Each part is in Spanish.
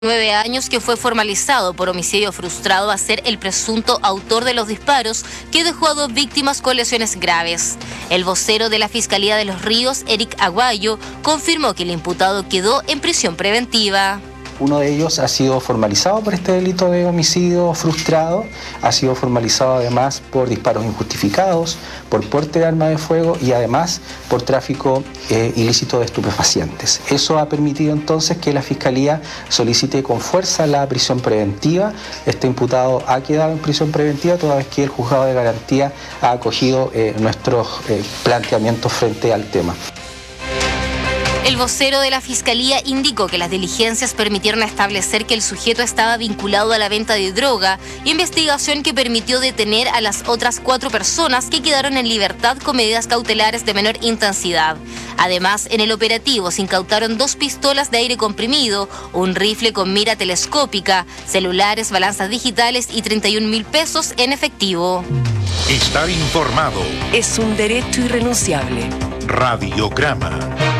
9 años, que fue formalizado por homicidio frustrado a ser el presunto autor de los disparos que dejó a 2 víctimas con lesiones graves. El vocero de la Fiscalía de Los Ríos, Eric Aguayo, confirmó que el imputado quedó en prisión preventiva. Uno de ellos ha sido formalizado por este delito de homicidio frustrado, ha sido formalizado además por disparos injustificados, por porte de arma de fuego y además por tráfico ilícito de estupefacientes. Eso ha permitido entonces que la Fiscalía solicite con fuerza la prisión preventiva. Este imputado ha quedado en prisión preventiva toda vez que el juzgado de garantía ha acogido nuestros planteamientos frente al tema. El vocero de la Fiscalía indicó que las diligencias permitieron establecer que el sujeto estaba vinculado a la venta de droga, investigación que permitió detener a las otras 4 personas que quedaron en libertad con medidas cautelares de menor intensidad. Además, en el operativo se incautaron 2 pistolas de aire comprimido, un rifle con mira telescópica, celulares, balanzas digitales y 31.000 pesos en efectivo. Estar informado es un derecho irrenunciable. Radiograma.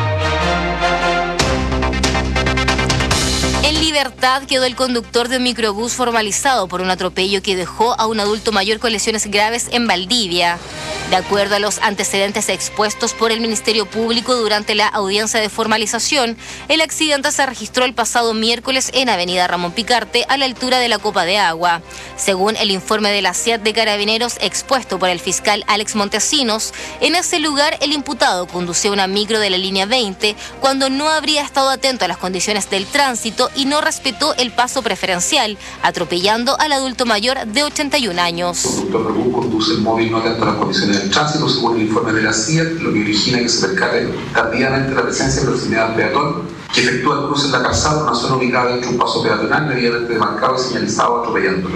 En libertad quedó el conductor de un microbús formalizado por un atropello que dejó a un adulto mayor con lesiones graves en Valdivia. De acuerdo a los antecedentes expuestos por el Ministerio Público durante la audiencia de formalización, el accidente se registró el pasado miércoles en Avenida Ramón Picarte, a la altura de la Copa de Agua. Según el informe de la CIAT de Carabineros expuesto por el fiscal Alex Montesinos, en ese lugar el imputado conducía una micro de la línea 20 cuando no habría estado atento a las condiciones del tránsito y no respetó el paso preferencial, atropellando al adulto mayor de 81 años. El conductor conduce el móvil no atento a las condiciones del tránsito, según el informe de la CIAT, lo que origina que se percate tardíamente la presencia de proximidad peatón, que efectúa el cruce en la calzada, una zona ubicada dentro de un paso peatonal debidamente demarcado y señalizado, atropellándolo.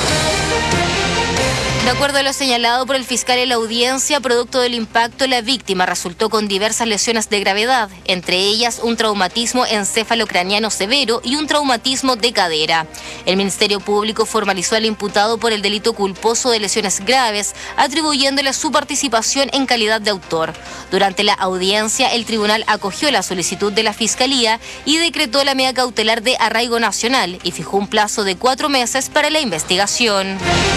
De acuerdo a lo señalado por el fiscal en la audiencia, producto del impacto, la víctima resultó con diversas lesiones de gravedad, entre ellas un traumatismo encéfalo-craneano severo y un traumatismo de cadera. El Ministerio Público formalizó al imputado por el delito culposo de lesiones graves, atribuyéndole su participación en calidad de autor. Durante la audiencia, el tribunal acogió la solicitud de la Fiscalía y decretó la medida cautelar de arraigo nacional y fijó un plazo de 4 meses para la investigación.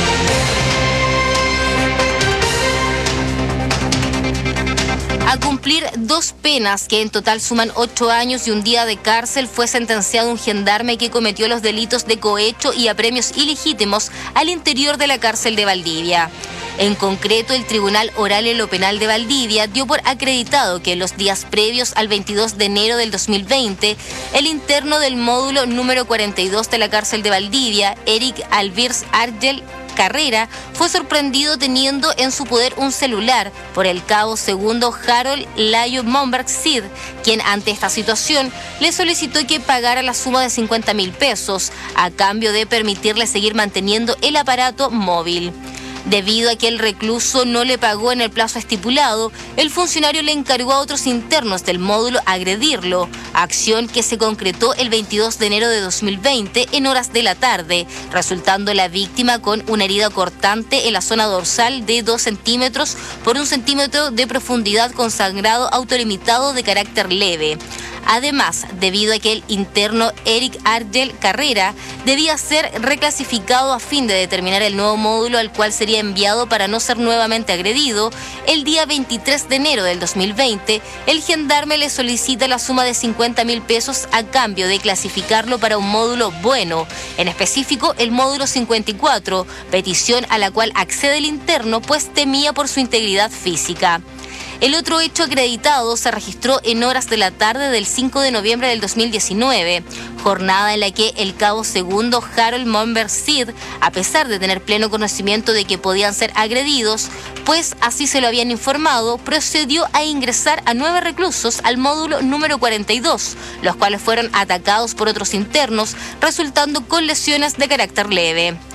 A cumplir 2 penas, que en total suman 8 años y 1 día de cárcel, fue sentenciado un gendarme que cometió los delitos de cohecho y apremios ilegítimos al interior de la cárcel de Valdivia. En concreto, el Tribunal Oral en lo Penal de Valdivia dio por acreditado que en los días previos al 22 de enero del 2020, el interno del módulo número 42 de la cárcel de Valdivia, Eric Alvirs Argel Carrera, fue sorprendido teniendo en su poder un celular por el cabo segundo Harold Layo Momberg Sid, quien ante esta situación le solicitó que pagara la suma de 50.000 pesos a cambio de permitirle seguir manteniendo el aparato móvil. Debido a que el recluso no le pagó en el plazo estipulado, el funcionario le encargó a otros internos del módulo agredirlo, acción que se concretó el 22 de enero de 2020 en horas de la tarde, resultando la víctima con una herida cortante en la zona dorsal de 2 centímetros por 1 centímetro de profundidad con sangrado autolimitado de carácter leve. Además, debido a que el interno Eric Argel Carrera debía ser reclasificado a fin de determinar el nuevo módulo al cual sería enviado para no ser nuevamente agredido, el día 23 de enero del 2020, el gendarme le solicita la suma de 50.000 pesos a cambio de clasificarlo para un módulo bueno, en específico el módulo 54, petición a la cual accede el interno pues temía por su integridad física. El otro hecho acreditado se registró en horas de la tarde del 5 de noviembre del 2019, jornada en la que el cabo segundo Harold Momberg Sid, a pesar de tener pleno conocimiento de que podían ser agredidos, pues así se lo habían informado, procedió a ingresar a 9 reclusos al módulo número 42, los cuales fueron atacados por otros internos, resultando con lesiones de carácter leve.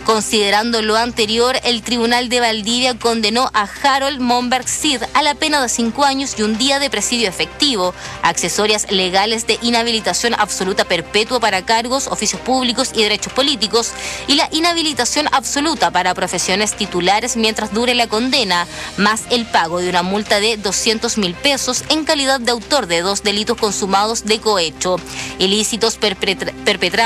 Considerando lo anterior, el Tribunal de Valdivia condenó a Harold Monberg Cid a la pena de 5 años y un día de presidio efectivo, accesorias legales de inhabilitación absoluta perpetua para cargos, oficios públicos y derechos políticos, y la inhabilitación absoluta para profesiones titulares mientras dure la condena, más el pago de una multa de 200.000 pesos en calidad de autor de 2 delitos consumados de cohecho, ilícitos perpetrados